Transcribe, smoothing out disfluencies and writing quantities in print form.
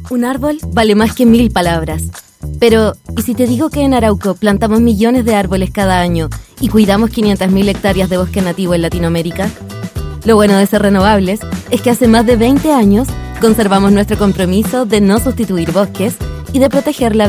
Un árbol vale más que 1000 palabras. Pero, ¿y si te digo que en Arauco plantamos millones de árboles cada año y cuidamos 500.000 hectáreas de bosque nativo en Latinoamérica? Lo bueno de ser renovables es que hace más de 20 años conservamos nuestro compromiso de no sustituir bosques y de proteger la